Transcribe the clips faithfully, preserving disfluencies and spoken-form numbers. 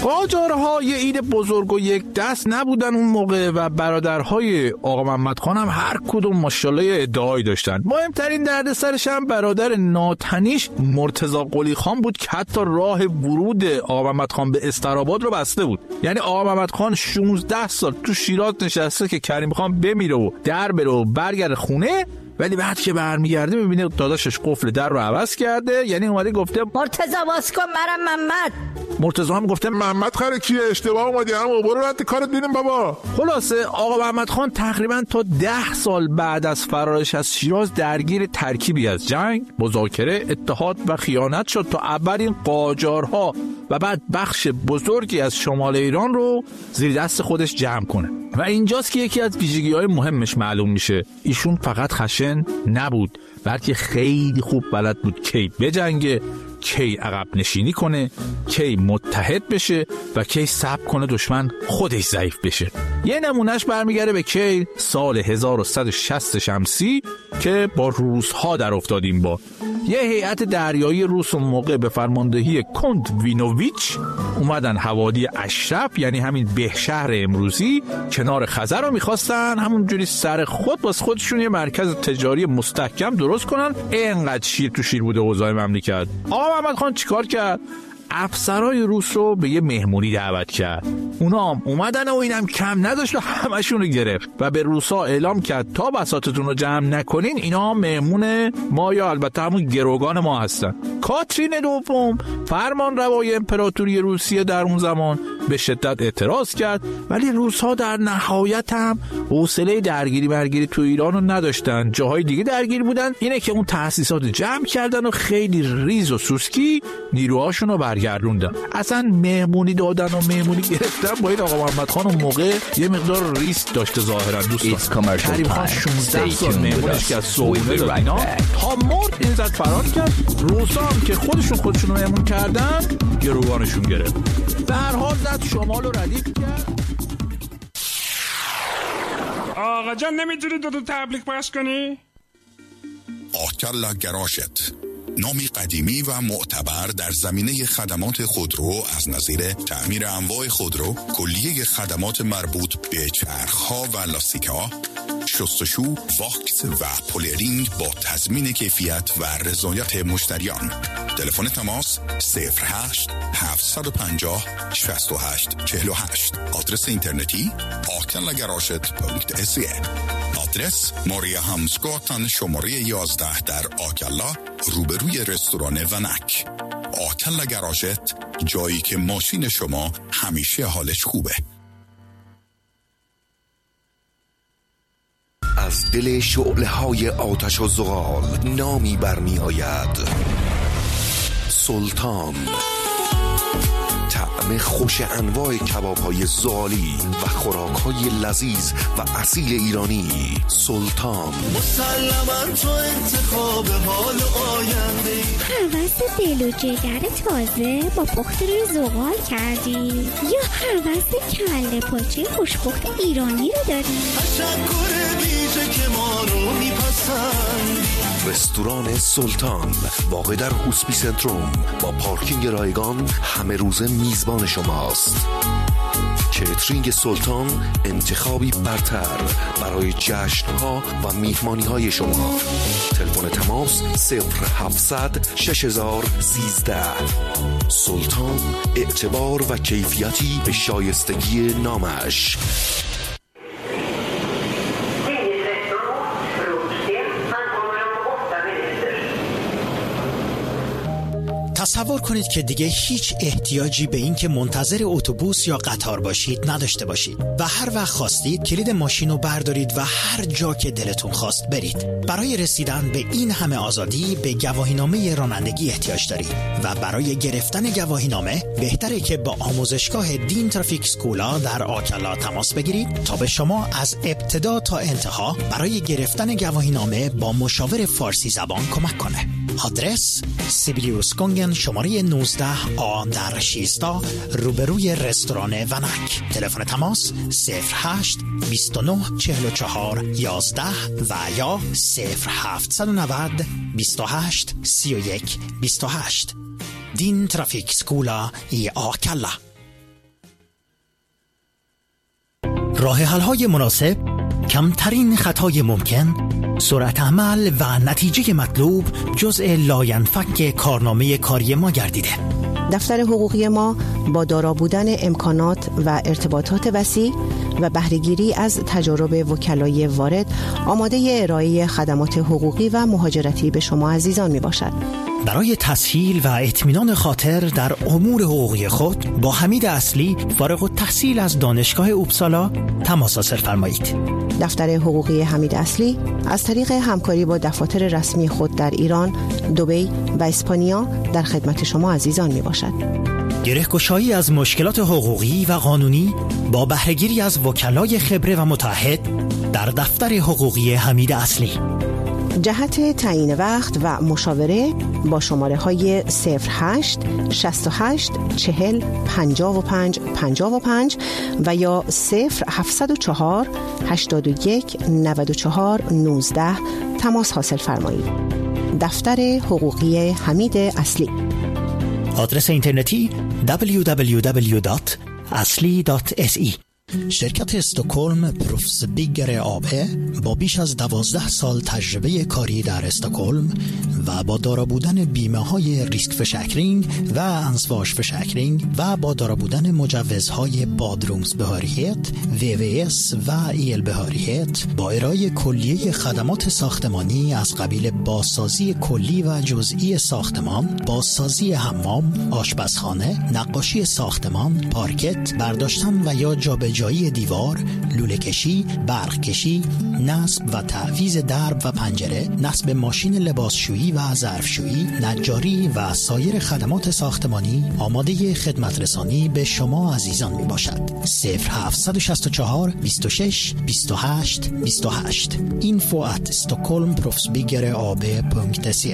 قاجارها یه عید بزرگ و یک دست نبودن اون موقع و برادرهای آقا محمد خان هم هر کدوم ماشاءالله ادعایی داشتن. مهمترین دردسرش هم برادر ناتنیش مرتضی قلی خان بود که حتی راه ورود آقا محمد خان به استراباد رو بسته بود. یعنی آقا محمد خان شانزده سال تو شیراز نشسته که کریم خان بمیره و در بره و برگرده خونه، ولی بعد که برمیگرده میبینه داداشش قفل در رو عوض کرده. یعنی اومده گفته مرتضی واس کن مرم محمد. مرتضی هم گفته محمد خره کیه، اشتباه اومدی، هم برو رد کارت ببینیم بابا. خلاصه آقا محمد خان تقریبا تا ده سال بعد از فرارش از شیراز درگیر ترکیبی از جنگ، مذاکره، اتحاد و خیانت شد تا اولین قاجارها و بعد بخش بزرگی از شمال ایران رو زیر دست خودش جمع کنه. و اینجاست که یکی از ویژگی‌های مهمش معلوم میشه. ایشون فقط خشن نبود، بلکه خیلی خوب بلد بود کی بجنگه، کی عقب نشینی کنه، کی متحد بشه و کی صبر کنه دشمن خودش ضعیف بشه. یه نمونهش برمیگرده به کی سال هزار و صد و شصت شمسی که با روس‌ها در افتادیم. با یه هیئت دریایی روس اون موقع به فرماندهی کنت وینوویچ اومدن حوالی اشرف، یعنی همین بهشهر امروزی، کنار خزر رو میخواستن همونجوری سر خود باز خودشون یه مرکز تجاری مستحکم درست کنن. اینقدر شیر تو شیر بوده اوضاع مملکت. آقا محمد خان چیکار کرد؟ افسرهای روس رو به یه مهمونی دعوت کرد. اونا هم اومدن و اینم کم نداشت و همشون رو گرفت و به روسا اعلام کرد تا بساطتون رو جمع نکنین اینا مهمون ما یا البته همون گروگان ما هستن. کاترین دوم فرمان روای امپراتوری روسیه در اون زمان به شدت اعتراض کرد، ولی روس‌ها در نهایت هم حوصله درگیری برگیری تو ایران رو نداشتن، جاهای دیگه درگیر بودن. اینه که اون تأسیسات جمع کردن و خیلی ریز و سوسکی نیروهاشون رو برگردوندن. اصلا مهمونی دادن و مهمونی گرفتن با این آقا محمد خان اون موقع یه مقدار ریسک داشته ظاهرا. دوستان کریم خان شانزده سال مهمونش که از صهیونه داد اینا تا مرد این زد فرار کرد. روسا هم که خودشون خودشون رو مهمون کردن گروگانشون گرفت. به هر حال زد شمال رو ردیف کرد. آقا جان نمیتونی دو دو تبلیغ پخش کنی؟ آکلا گراشت، نامی قدیمی و معتبر در زمینه خدمات خودرو از نظیر تعمیر انواع خودرو، کلیه خدمات مربوط به چرخ‌ها و لاستیک‌ها، شستشو، واکس و پولرینگ با تضمین کیفیت و رضایت مشتریان. تلفن تماس صفر هشت هفت پنج صفر شش هشت چهل و هشت. آدرس اینترنتی آکلا گراشت دات سی. آدرس ماریا همسگاتن شماره یازده در آکلا روبروی رستوران ونک. آکلا گراشت، جایی که ماشین شما همیشه حالش خوبه. از دل شعله‌های آتش و زغال نامی برمی آید: سلطان. طعم خوش انواع کباب‌های زغالی و خوراک‌های لذیذ و اصیل ایرانی. سلطان. مسلماً تو انتخاب حال آینده. هوس دل و جگر تازه با پخت روی زغال کردی یا هوس کله پاچه خوشپخت ایرانی رو داری؟ تشکر ویژه که ما رو میپسند. رستوران سلطان واقع در هوسپی سنتروم با پارکینگ رایگان همه روزه میزبان شماست. کیترینگ سلطان انتخابی برتر برای جشن‌ها و میهمانی‌های شما. تلفن تماس صفر هفتصد شش هزار سیزده. سلطان، اعتبار و کیفیتی به شایستگی نامش. تصور کنید که دیگه هیچ احتیاجی به این که منتظر اتوبوس یا قطار باشید نداشته باشید و هر وقت خواستید کلید ماشین رو بردارید و هر جا که دلتون خواست برید. برای رسیدن به این همه آزادی به گواهینامه رانندگی احتیاج دارید و برای گرفتن گواهینامه بهتره که با آموزشگاه دین ترافیک سکولا در آکلا تماس بگیرید تا به شما از ابتدا تا انتها برای گرفتن گواهینامه با مشاور فارسی زبان کمک کنه. آدرس سیبیلیوس گونگن شماره نوزده آ در شیستا روبروی رستوران ونک. تلفن تماس صفر هشت بیست و نه چهل و چهار یازده و یا صفر هفتصد و نود بیست و هشت سی و یک بیست و هشت. دین ترافیک سکولا ای آکلا. راه حل‌های مناسب، کمترین خطای ممکن، سرعت عمل و نتیجه مطلوب جزء لاینفک کارنامه کاری ما گردیده. دفتر حقوقی ما با دارا بودن امکانات و ارتباطات وسیع و بهره‌گیری از تجارب وکلای وارد آماده ارائه خدمات حقوقی و مهاجرتی به شما عزیزان می باشد. برای تسهیل و اطمینان خاطر در امور حقوقی خود با حمید اصلی فارغ التحصیل از دانشگاه اوبسالا تماس حاصل فرمایید. دفتر حقوقی حمید اصلی از طریق همکاری با دفاتر رسمی خود در ایران، دبی و اسپانیا در خدمت شما عزیزان می باشد. گره‌گشایی از مشکلات حقوقی و قانونی با بهره‌گیری از وکلای خبره و متعهد در دفتر حقوقی حمید اصلی. جهت تعیین وقت و مشاوره با شماره های صفر هشت شصت و هشت چهل پنجاه و پنج پنجاه و پنج و یا صفر هفتصد و چهار هشتاد و یک نود و چهار نوزده تماس حاصل فرمایید. دفتر حقوقی حمید اصلی. آدرس اینترنتی دبلیو دبلیو دبلیو دات اصلی دات اس ای. شرکت استکهلم پروفس بیگر آبه با بیش از دوازده سال تجربه کاری در استکهلم و با دارا بودن بیمه های ریسک فشکرینگ و انسواش فشکرینگ و با دارا بودن مجوزهای بادرومز بهاریت، وی وی اس و ایل بهاریت با ارائه کلیه خدمات ساختمانی از قبیل بازسازی کلی و جزئی ساختمان، بازسازی حمام، آشپزخانه، نقاشی ساختمان، پارکت، برداشتن و یا جابجایی جایی دیوار، لوله کشی، برق کشی، نصب و تعویض درب و پنجره، نصب ماشین لباسشویی و ظرفشویی، نجاری و سایر خدمات ساختمانی آماده خدمت رسانی به شما عزیزان می باشد. صفر هفت شش چهار بیست و شش بیست و هشت بیست و هشت info at stockholmproffsbyggereab.se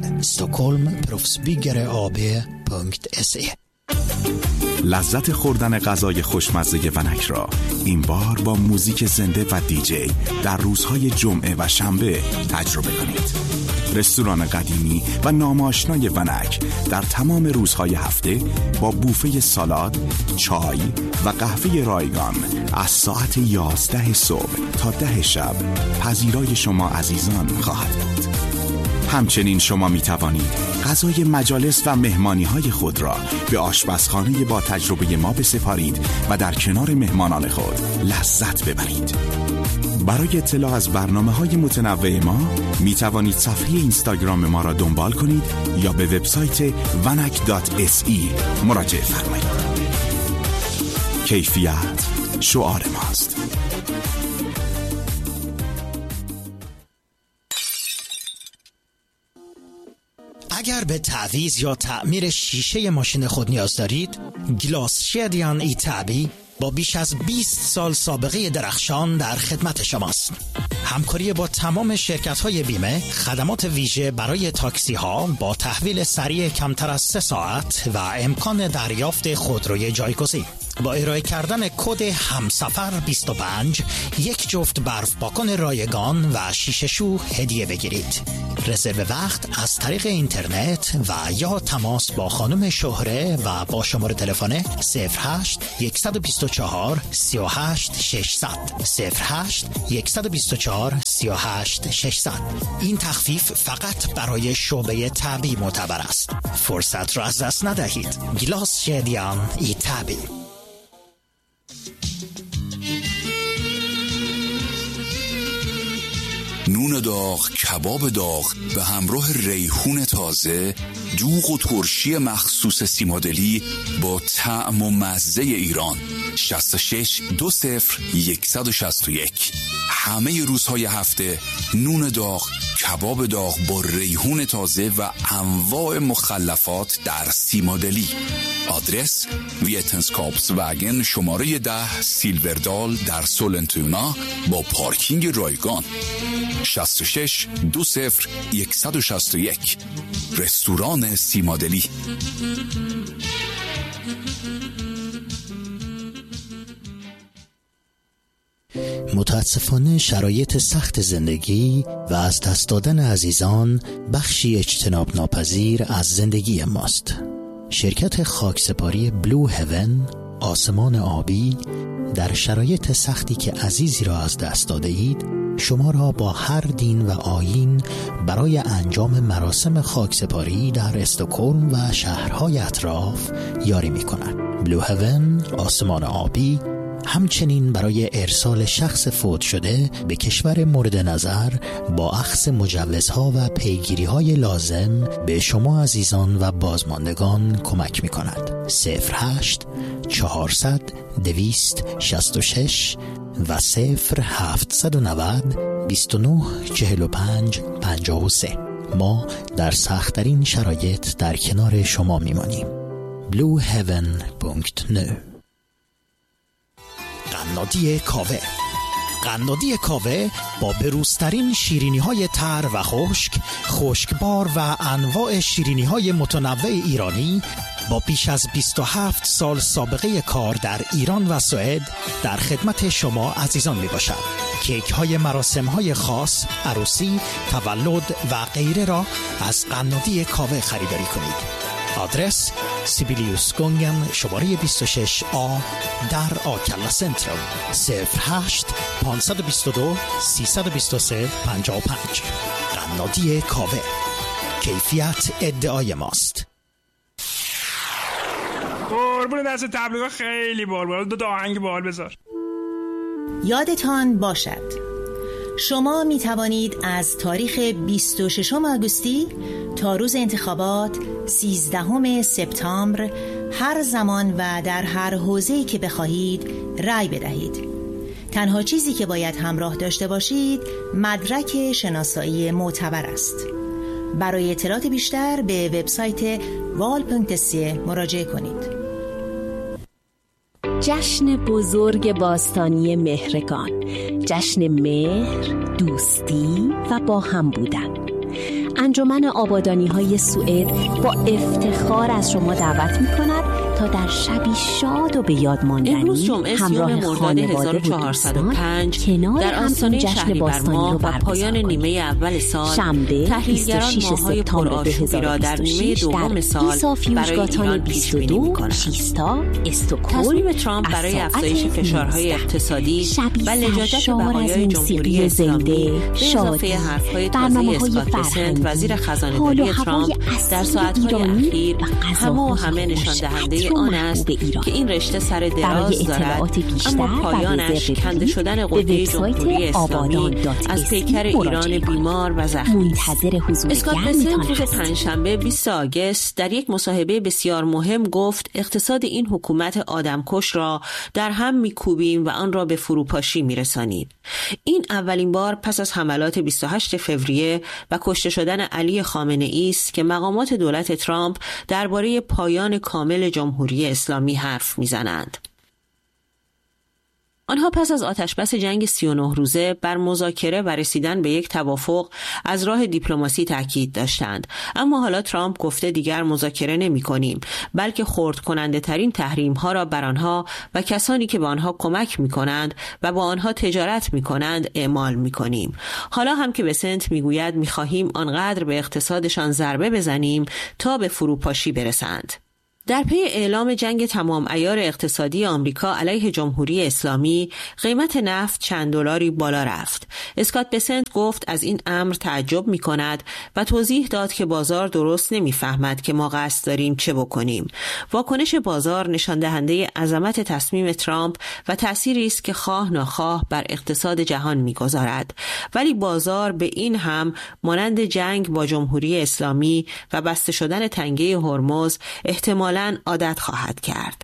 stockholmproffsbyggereab.se. لذت خوردن غذای خوشمزه ونک را این بار با موزیک زنده و دیجی در روزهای جمعه و شنبه تجربه کنید. رستوران قدیمی و ناماشنای ونک در تمام روزهای هفته با بوفه سالاد، چای و قهوه رایگان از ساعت یازده صبح تا ده شب پذیرای شما عزیزان خواهد بود. همچنین شما می توانید غذای مجالس و مهمانی های خود را به آشپزخانه با تجربه ما بسپارید و در کنار مهمانان خود لذت ببرید. برای اطلاع از برنامه های متنوع ما می توانید صفحه اینستاگرام ما را دنبال کنید یا به وبسایت vanak دات اس ای مراجعه فرمایید. کیفیت شعار ماست. اگر به تعویض یا تعمیر شیشه ماشین خود نیاز دارید، گلاس شدیان ای تعبی با بیش از بیست سال سابقه درخشان در خدمت شماست. همکاری با تمام شرکت‌های بیمه، خدمات ویژه برای تاکسی‌ها با تحویل سریع کمتر از سه ساعت و امکان دریافت خودروی جایگزین. با ارائه کردن کد همسفر بیست و پنج یک جفت برف پاکن رایگان و شیشه شو هدیه بگیرید. رزرو وقت از طریق اینترنت و یا تماس با خانم شهره و با شماره تلفن صفر هشت یک دو چهار سه هشت شش صفر صفر صفر هشت یک دو چهار سه هشت شش صفر. این تخفیف فقط برای شعبه تعبی معتبر است. فرصت را از دست ندهید. گلاس شدیان ای تعبی. نون داغ، کباب داغ به همراه ریحون تازه، دوغ و ترشی مخصوص سیمادلی با طعم و مزه ایران. شصت و شش دو صفر صد و شصت و یک. همه روزهای هفته نون داغ، کباب داغ با ریحون تازه و انواع مخلفات در سیمادلی. آدرس ویتنسکاپس وگن شماره ده سیلوردال در سولنتونا با پارکینگ رایگان. شصت و شش دو صفر صد و شصت و یک. رستوران سیمادلی. متاسفانه شرایط سخت زندگی و از دست دادن عزیزان بخشی اجتناب ناپذیر از زندگی ماست. شرکت خاکسپاری بلو هیون آسمان آبی در شرایط سختی که عزیزی را از دست داده اید شما را با هر دین و آیین برای انجام مراسم خاکسپاری در استکهلم و شهرهای اطراف یاری می کند. بلو هیون، آسمان آبی، همچنین برای ارسال شخص فوت شده به کشور مورد نظر با اخذ مجوزها و پیگیری‌های لازم به شما عزیزان و بازماندگان کمک می‌کند. صفر هشت چهارصد دویست شصت و شش و صفر هفتصد و نود بیست و نه چهل و پنج پنجاه و سه. ما در سخت‌ترین شرایط در کنار شما می‌مانیم. بلو هیون دات نت. قنادی کاوه. قنادی کاوه با بروزترین شیرینی‌های تر و خشک، خشکبار و انواع شیرینی‌های متنوع ایرانی با بیش از بیست و هفت سال سابقه کار در ایران و سوئد در خدمت شما عزیزان میباشد. کیک های مراسم های خاص، عروسی، تولد و غیره را از قنادی کاوه خریداری کنید. آدرس سیبیلیوس گونگن شماره بیست و شش آ در آکلا سنترال. صفر هشت پانصد و بیست و دو سیصد و بیست و سه پنجاه و پنج. قنادی کاوه، کیفیت ادعای ماست. قربون دست تبلیغات خیلی بال بال. دو تا آهنگ بال بذار. یادتان باشد شما می توانید از تاریخ بیست و ششم آگوستی تا روز انتخابات سیزدهم سپتامبر هر زمان و در هر حوزه‌ای که بخواهید رأی بدهید. تنها چیزی که باید همراه داشته باشید مدرک شناسایی معتبر است. برای اطلاعات بیشتر به وبسایت وال دات سی مراجعه کنید. جشن بزرگ باستانی مهرگان، جشن مهر، دوستی و با هم بودن. انجمن آبادانی های سوئد با افتخار از شما دعوت می کند تا در شبی شاد و به یاد ماندنی همراه خانواده و دوستان کنار هم این جشن باستانی رو برگزار کنید. اول سال شنبه بیست و شش سپتامبر دو هزار و بیست و شش در ایسا فیوژگاتان بیست و دو شیستا استکهلم. تصمیم ترامپ برای افزایش فشارهای اقتصادی و لجاجت بقایای جمهوری اسلامی به اضافه حرف‌های تازه اسکات بسنت وزیر خزانه‌داری ترامپ در ساعت‌های اخیر همه و همه نشان دهنده آن است که این رشته سر دراز دارد، اما پایانش کنده شدن قوه جمهوری اسلامی از پیکر ایران بیمار و زخمی. اسکات بسنت روز پنجشنبه بیست آگوست در یک مصاحبه بسیار مهم گفت اقتصاد این حکومت آدمکش را در هم میکوبیم و آن را به فروپاشی میرسانیم. این اولین بار پس از حملات بیست و هشتم فوریه و کشته شدن علی خامنه‌ای است که مقامات دولت ترامپ درباره پایان کامل جمهوری اسلامی حرف میزنند. آنها پس از آتشبس جنگ سی و نه روزه بر مذاکره و رسیدن به یک توافق از راه دیپلماسی تاکید داشتند، اما حالا ترامپ گفته دیگر مذاکره نمی کنیم بلکه خرد کننده ترین تحریم ها را بر آنها و کسانی که به آنها کمک می کنند و با آنها تجارت می کنند اعمال می کنیم. حالا هم که بسنت می گوید می خواهیم آنقدر به اقتصادشان ضربه بزنیم تا به فروپاشی برسند. در پی اعلام جنگ تمام عیار اقتصادی آمریکا علیه جمهوری اسلامی، قیمت نفت چند دلاری بالا رفت. اسکات بسنت گفت از این امر تعجب می کند و توضیح داد که بازار درست نمی فهمد که ما قصد داریم چه بکنیم. واکنش بازار نشان دهنده عظمت تصمیم ترامپ و تأثیری است که خواه ناخواه بر اقتصاد جهان می گذارد. ولی بازار به این هم مانند جنگ با جمهوری اسلامی و بسته شدن تنگه هرمز احتمال عادت خواهد کرد.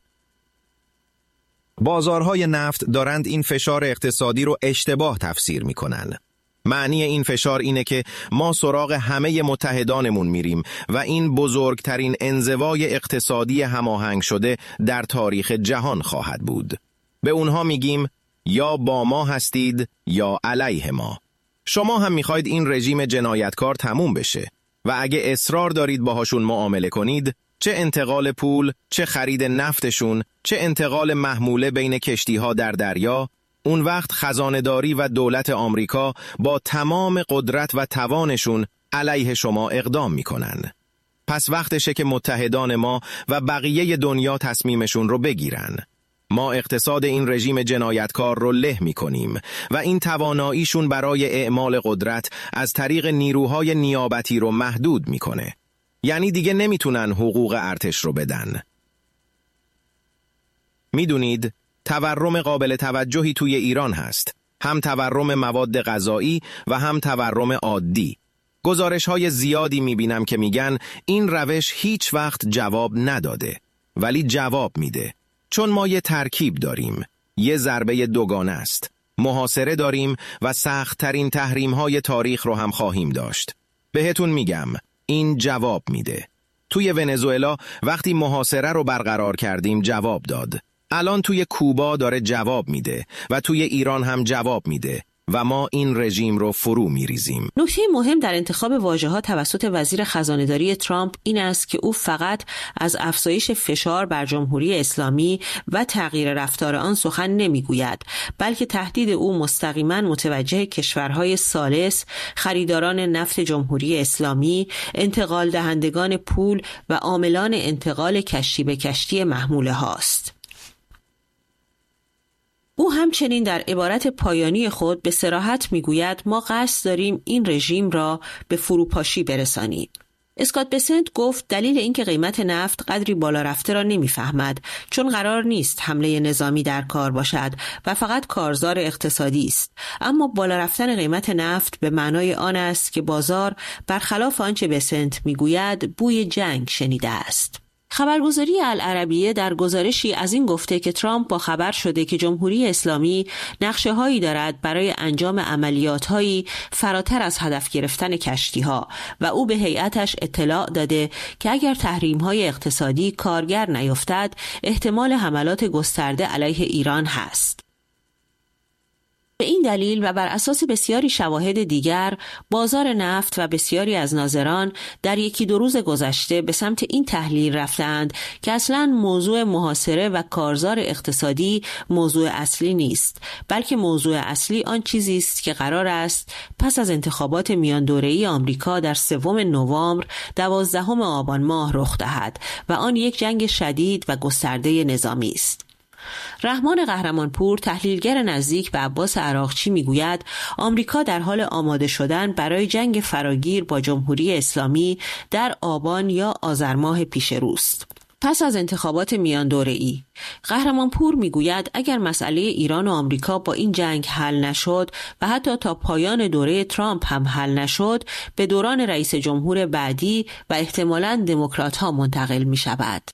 بازارهای نفت دارند این فشار اقتصادی رو اشتباه تفسیر می‌کنن. معنی این فشار اینه که ما سراغ همه متحدانمون میریم و این بزرگترین انزوای اقتصادی هماهنگ شده در تاریخ جهان خواهد بود. به اونها میگیم یا با ما هستید یا علیه ما. شما هم میخواید این رژیم جنایتکار تموم بشه و اگه اصرار دارید باهاشون معامله کنید، چه انتقال پول، چه خرید نفتشون، چه انتقال محموله بین کشتی‌ها در دریا، اون وقت خزانه‌داری و دولت آمریکا با تمام قدرت و توانشون علیه شما اقدام میکنن. پس وقتشه که متحدان ما و بقیه دنیا تصمیمشون رو بگیرن. ما اقتصاد این رژیم جنایتکار رو له می کنیم و این تواناییشون برای اعمال قدرت از طریق نیروهای نیابتی رو محدود می کنه. یعنی دیگه نمیتونن حقوق ارتش رو بدن. میدونید تورم قابل توجهی توی ایران هست. هم تورم مواد غذایی و هم تورم عادی. گزارش‌های زیادی میبینم که میگن این روش هیچ وقت جواب نداده، ولی جواب میده. چون ما یه ترکیب داریم، یه ضربه دوگانه است. محاصره داریم و سخت‌ترین تحریم‌های تاریخ رو هم خواهیم داشت. بهتون میگم این جواب میده. توی ونزوئلا وقتی محاصره رو برقرار کردیم جواب داد. الان توی کوبا داره جواب میده و توی ایران هم جواب میده و ما این رژیم رو فرو میریزیم. نکته مهم در انتخاب واژه‌ها توسط وزیر خزانه‌داری ترامپ این است که او فقط از افزایش فشار بر جمهوری اسلامی و تغییر رفتار آن سخن نمیگوید، بلکه تهدید او مستقیما متوجه کشورهای ثالث، خریداران نفت جمهوری اسلامی، انتقال دهندگان پول و عاملان انتقال کشتی به کشتی محموله هاست. او همچنین در عبارت پایانی خود به صراحت میگوید ما قصد داریم این رژیم را به فروپاشی برسانیم. اسکات بسنت گفت دلیل اینکه قیمت نفت قدری بالا رفته را نمیفهمد، چون قرار نیست حمله نظامی در کار باشد و فقط کارزار اقتصادی است. اما بالا رفتن قیمت نفت به معنای آن است که بازار برخلاف آنچه بسنت میگوید بوی جنگ شنیده است. خبرگزاری العربیه در گزارشی از این گفته که ترامپ با خبر شده که جمهوری اسلامی نقشه هایی دارد برای انجام عملیات هایی فراتر از هدف گرفتن کشتی ها و او به هیئتش اطلاع داده که اگر تحریم های اقتصادی کارگر نیفتد احتمال حملات گسترده علیه ایران هست. به این دلیل و بر اساس بسیاری شواهد دیگر، بازار نفت و بسیاری از ناظران در یکی دو روز گذشته به سمت این تحلیل رفتند که اصلاً موضوع محاصره و کارزار اقتصادی موضوع اصلی نیست، بلکه موضوع اصلی آن چیزی است که قرار است پس از انتخابات میان دوره‌ای آمریکا در سوم نوامبر دوازدهم آبان ماه رخ دهد و آن یک جنگ شدید و گسترده نظامی است. رحمان قهرمانپور، تحلیلگر نزدیک به عباس عراقچی میگوید آمریکا در حال آماده شدن برای جنگ فراگیر با جمهوری اسلامی در آبان یا آذر ماه پیش روست. پس از انتخابات میان دوره‌ای، قهرمانپور میگوید اگر مسئله ایران و آمریکا با این جنگ حل نشد و حتی تا پایان دوره ترامپ هم حل نشد، به دوران رئیس جمهور بعدی و احتمالاً دموکرات‌ها منتقل می‌شود.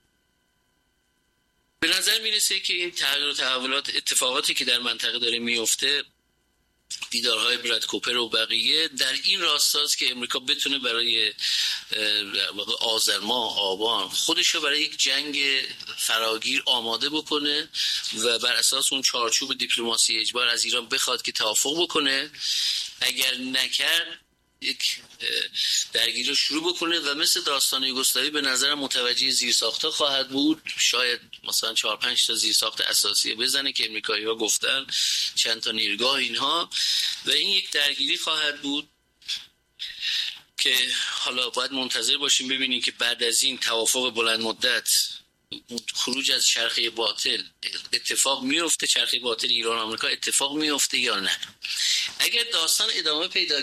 به نظر میرسه که این تغییر و تحولات، اتفاقاتی که در منطقه داره میفته، دیدارهای براد کوپر و بقیه در این راستاست که امریکا بتونه برای آذر ماه آبان خودش رو برای یک جنگ فراگیر آماده بکنه و بر اساس اون چارچوب دیپلماسی اجبار از ایران بخواد که توافق بکنه. اگر نکرد یک درگیری رو شروع بکنه و مثل داستان یوگسلاوی به نظرم متوجه زیرساخت‌ها خواهد بود. شاید مثلا چهار پنج تا زیرساخت اساسی بزنه که امریکایی‌ها گفتن، چند تا نیروگاه اینها، و این یک درگیری خواهد بود که حالا باید منتظر باشیم ببینیم که بعد از این توافق بلند مدت خروج از چرخه باطل اتفاق میفته، چرخه باطل ایران و آمریکا اتفاق میفته یا نه. اگر داستان ادامه پیدا